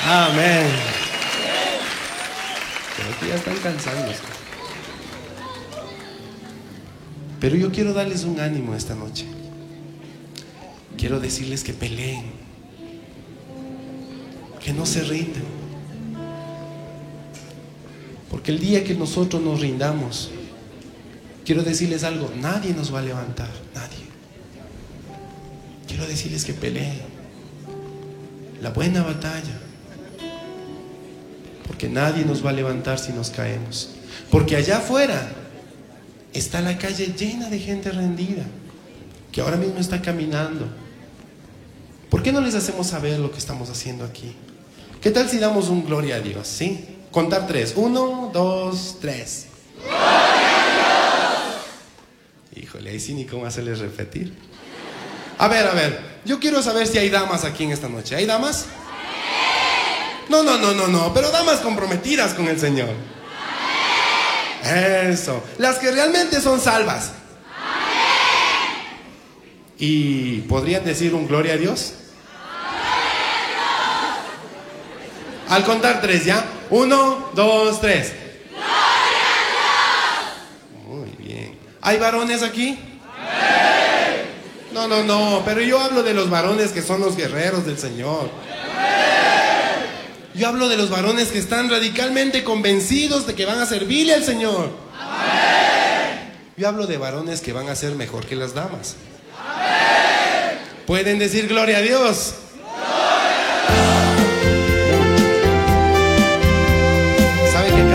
Amén. Creo que ya están cansándose. Pero yo quiero darles un ánimo esta noche. Quiero decirles que peleen, que no se rindan. Porque el día que nosotros nos rindamos, quiero decirles algo, nadie nos va a levantar, nadie. Quiero decirles que peleen la buena batalla. Porque nadie nos va a levantar si nos caemos. Porque allá afuera está la calle llena de gente rendida, que ahora mismo está caminando. ¿Por qué no les hacemos saber lo que estamos haciendo aquí? ¿Qué tal si damos un gloria a Dios? ¿Sí? Contar 3. 1, 2, 3. ¡Gloria a Dios! Híjole, ahí sí ni cómo hacerles repetir. A ver, yo quiero saber si hay damas aquí en esta noche. ¿Hay damas? No, pero damas comprometidas con el Señor. Eso, las que realmente son salvas. ¿Y podrían decir un gloria a Dios? Al contar 3, ¿ya? 1, 2, 3. ¡Gloria a Dios! Muy bien. ¿Hay varones aquí? No, pero yo hablo de los varones que son los guerreros del Señor. Yo hablo de los varones que están radicalmente convencidos de que van a servirle al Señor. Yo hablo de varones que van a ser mejor que las damas. ¿Pueden decir gloria a Dios?